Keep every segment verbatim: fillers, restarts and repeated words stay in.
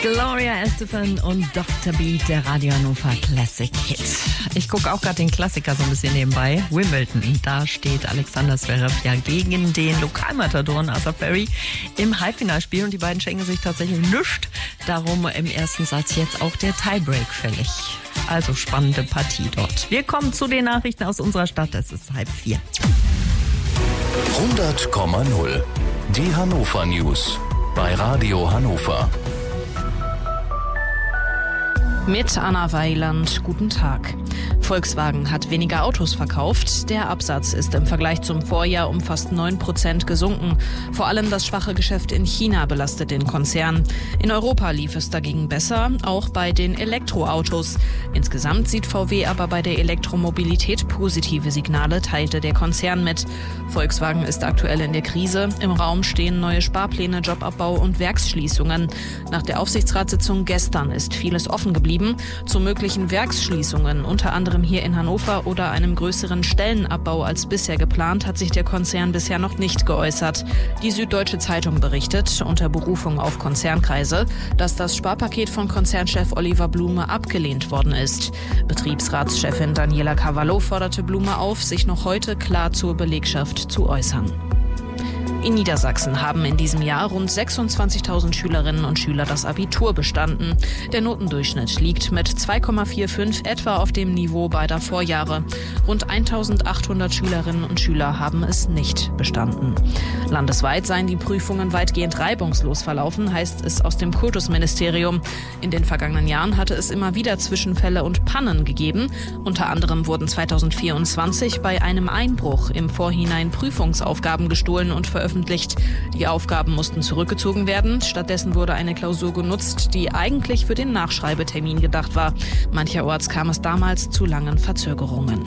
Gloria Estefan und Doktor Beat, der Radio Hannover Classic Hit. Ich gucke auch gerade den Klassiker so ein bisschen nebenbei. Wimbledon, da steht Alexander Zverev ja gegen den Lokalmatadoren Arthur Ferry im Halbfinalspiel und die beiden schenken sich tatsächlich nichts. Darum im ersten Satz jetzt auch der Tiebreak fällig. Also spannende Partie dort. Wir kommen zu den Nachrichten aus unserer Stadt. Es ist halb vier. hundert Komma null. Die Hannover News bei Radio Hannover. Mit Anna Weiland, guten Tag. Volkswagen hat weniger Autos verkauft. Der Absatz ist im Vergleich zum Vorjahr um fast neun Prozent gesunken. Vor allem das schwache Geschäft in China belastet den Konzern. In Europa lief es dagegen besser, auch bei den Elektroautos. Insgesamt sieht V W aber bei der Elektromobilität positive Signale, teilte der Konzern mit. Volkswagen ist aktuell in der Krise. Im Raum stehen neue Sparpläne, Jobabbau und Werksschließungen. Nach der Aufsichtsratssitzung gestern ist vieles offen geblieben. Zu möglichen Werksschließungen, unter anderem hier in Hannover oder einem größeren Stellenabbau als bisher geplant, hat sich der Konzern bisher noch nicht geäußert. Die Süddeutsche Zeitung berichtet, unter Berufung auf Konzernkreise, dass das Sparpaket von Konzernchef Oliver Blume abgelehnt worden ist. Betriebsratschefin Daniela Cavallo forderte Blume auf, sich noch heute klar zur Belegschaft zu äußern. In Niedersachsen haben in diesem Jahr rund sechsundzwanzigtausend Schülerinnen und Schüler das Abitur bestanden. Der Notendurchschnitt liegt mit zwei Komma fünfundvierzig etwa auf dem Niveau beider Vorjahre. Rund eintausendachthundert Schülerinnen und Schüler haben es nicht bestanden. Landesweit seien die Prüfungen weitgehend reibungslos verlaufen, heißt es aus dem Kultusministerium. In den vergangenen Jahren hatte es immer wieder Zwischenfälle und Pannen gegeben. Unter anderem wurden zweitausendvierundzwanzig bei einem Einbruch im Vorhinein Prüfungsaufgaben gestohlen und veröffentlicht. Die Aufgaben mussten zurückgezogen werden. Stattdessen wurde eine Klausur genutzt, die eigentlich für den Nachschreibetermin gedacht war. Mancherorts kam es damals zu langen Verzögerungen.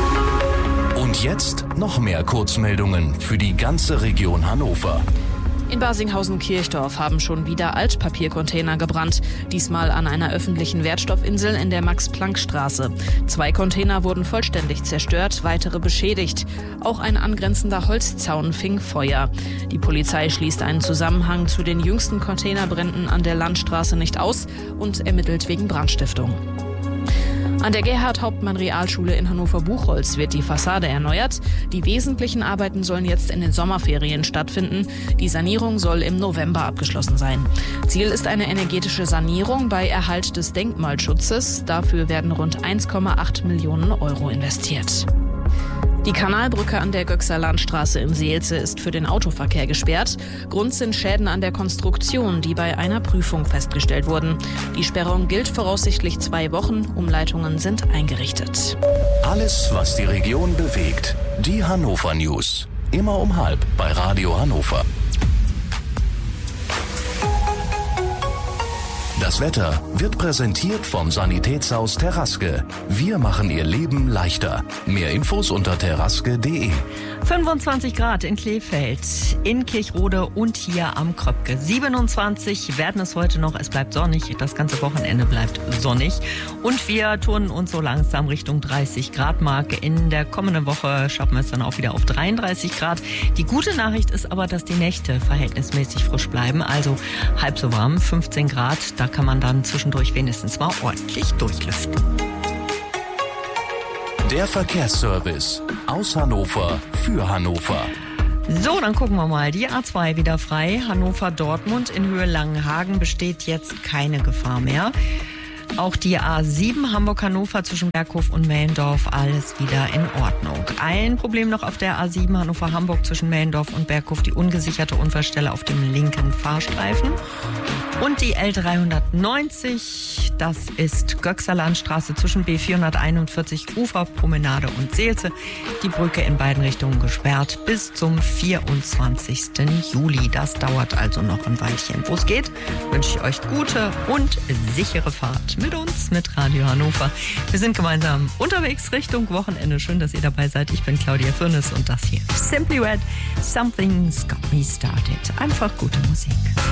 Und jetzt noch mehr Kurzmeldungen für die ganze Region Hannover. In Barsinghausen-Kirchdorf haben schon wieder Altpapiercontainer gebrannt. Diesmal an einer öffentlichen Wertstoffinsel in der Max-Planck-Straße. Zwei Container wurden vollständig zerstört, weitere beschädigt. Auch ein angrenzender Holzzaun fing Feuer. Die Polizei schließt einen Zusammenhang zu den jüngsten Containerbränden an der Landstraße nicht aus und ermittelt wegen Brandstiftung. An der Gerhard-Hauptmann-Realschule in Hannover-Buchholz wird die Fassade erneuert. Die wesentlichen Arbeiten sollen jetzt in den Sommerferien stattfinden. Die Sanierung soll im November abgeschlossen sein. Ziel ist eine energetische Sanierung bei Erhalt des Denkmalschutzes. Dafür werden rund eins Komma acht Millionen Euro investiert. Die Kanalbrücke an der Göxer Landstraße in Seelze ist für den Autoverkehr gesperrt. Grund sind Schäden an der Konstruktion, die bei einer Prüfung festgestellt wurden. Die Sperrung gilt voraussichtlich zwei Wochen. Umleitungen sind eingerichtet. Alles, was die Region bewegt. Die Hannover News. Immer um halb bei Radio Hannover. Das Wetter wird präsentiert vom Sanitätshaus Terraske. Wir machen Ihr Leben leichter. Mehr Infos unter terraske punkt de. fünfundzwanzig Grad in Kleefeld, in Kirchrode und hier am Kröpke. siebenundzwanzig werden es heute noch. Es bleibt sonnig. Das ganze Wochenende bleibt sonnig. Und wir turnen uns so langsam Richtung dreißig Grad Marke. In der kommenden Woche schaffen wir es dann auch wieder auf dreiunddreißig Grad. Die gute Nachricht ist aber, dass die Nächte verhältnismäßig frisch bleiben. Also halb so warm, fünfzehn Grad. Da kann man dann zwischendurch wenigstens mal ordentlich durchlüften. Der Verkehrsservice aus Hannover für Hannover. So, dann gucken wir mal. Die A zwei wieder frei. Hannover-Dortmund in Höhe Langenhagen besteht jetzt keine Gefahr mehr. Auch die A sieben Hamburg-Hannover zwischen Berghof und Mellendorf, alles wieder in Ordnung. Ein Problem noch auf der A sieben Hannover-Hamburg zwischen Mellendorf und Berghof, die ungesicherte Unfallstelle auf dem linken Fahrstreifen. Und die L dreihundertneunzig, das ist Göxer Landstraße zwischen B vierhunderteinundvierzig Uferpromenade und Seelze. Die Brücke in beiden Richtungen gesperrt bis zum vierundzwanzigsten Juli. Das dauert also noch ein Weilchen. Wo es geht, wünsche ich euch gute und sichere Fahrt mit uns, mit Radio Hannover. Wir sind gemeinsam unterwegs Richtung Wochenende. Schön, dass ihr dabei seid. Ich bin Claudia Fürnes und das hier Simply Red, Something's Got Me Started. Einfach gute Musik.